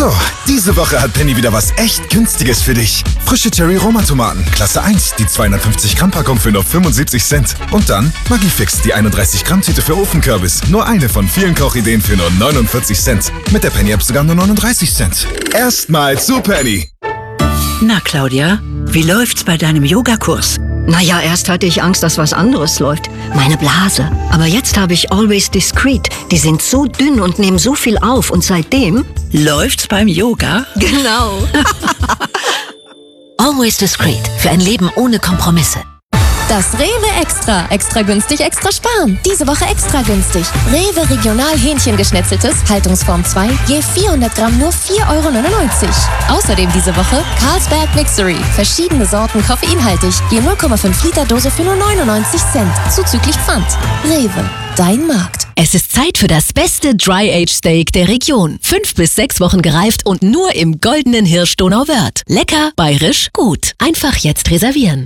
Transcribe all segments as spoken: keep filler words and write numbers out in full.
So, diese Woche hat Penny wieder was echt Günstiges für dich. Frische Cherry-Roma-Tomaten, Klasse eins, die zweihundertfünfzig Gramm Packung für nur fünfundsiebzig Cent. Und dann Magifix, die einunddreißig Gramm Tüte für Ofenkürbis. Nur eine von vielen Kochideen für nur neunundvierzig Cent. Mit der Penny-App sogar nur neununddreißig Cent. Erstmal zu Penny. Na, Claudia, wie läuft's bei deinem Yogakurs? Naja, erst hatte ich Angst, dass was anderes läuft. Meine Blase. Aber jetzt habe ich Always Discreet. Die sind so dünn und nehmen so viel auf. Und seitdem... Läuft's beim Yoga? Genau. Always Discreet. Für ein Leben ohne Kompromisse. Das Rewe Extra. Extra günstig, extra sparen. Diese Woche extra günstig. Rewe Regional Hähnchengeschnetzeltes, Haltungsform zwei, je vierhundert Gramm nur vier Euro neunundneunzig. Außerdem diese Woche Carlsberg Mixery. Verschiedene Sorten koffeinhaltig. Je null Komma fünf Liter Dose für nur neunundneunzig Cent. Zuzüglich Pfand. Rewe. Dein Markt. Es ist Zeit für das beste Dry-Aged-Steak der Region. Fünf bis sechs Wochen gereift und nur im goldenen Hirsch Donauwörth. Lecker, bayerisch, gut. Einfach jetzt reservieren.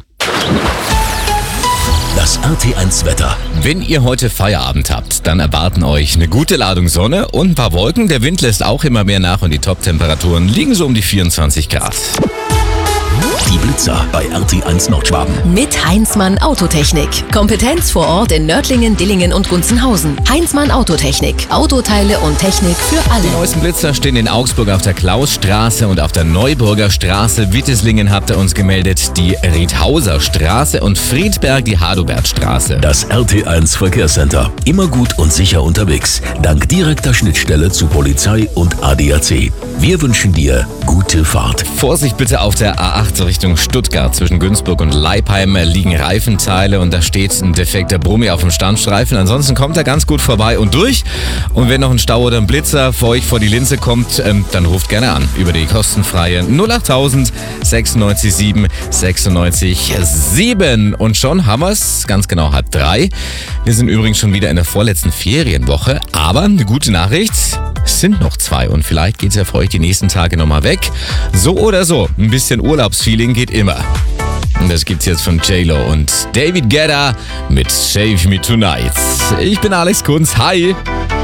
Das R T eins Wetter. Wenn ihr heute Feierabend habt, dann erwarten euch eine gute Ladung Sonne und ein paar Wolken. Der Wind lässt auch immer mehr nach und die Top-Temperaturen liegen so um die vierundzwanzig Grad. Die Blitzer bei R T eins Nordschwaben. Mit Heinzmann Autotechnik. Kompetenz vor Ort in Nördlingen, Dillingen und Gunzenhausen. Heinzmann Autotechnik. Autoteile und Technik für alle. Die neuesten Blitzer stehen in Augsburg auf der Klausstraße und auf der Neuburger Straße. Witteslingen habt ihr uns gemeldet, die Riedhauser Straße und Friedberg die Hadobertstraße. Das R T eins Verkehrscenter. Immer gut und sicher unterwegs. Dank direkter Schnittstelle zu Polizei und A D A C. Wir wünschen dir gute Fahrt. Vorsicht bitte auf der A acht Richtung Stuttgart. Zwischen Günzburg und Leipheim liegen Reifenteile und da steht ein defekter Brummi auf dem Standstreifen. Ansonsten kommt er ganz gut vorbei und durch. Und wenn noch ein Stau oder ein Blitzer vor euch vor die Linse kommt, ähm, dann ruft gerne an über die kostenfreie null achttausend sechsundneunzig sieben sechsundneunzig sieben. Und schon haben wir es, ganz genau halb drei. Wir sind übrigens schon wieder in der vorletzten Ferienwoche. Aber eine gute Nachricht, es sind noch zwei und vielleicht geht es ja für euch die nächsten Tage nochmal weg. So oder so, ein bisschen Urlaubsfeeling geht immer. Und das gibt's jetzt von J Lo und David Guetta mit Save Me Tonight. Ich bin Alex Kunz, hi!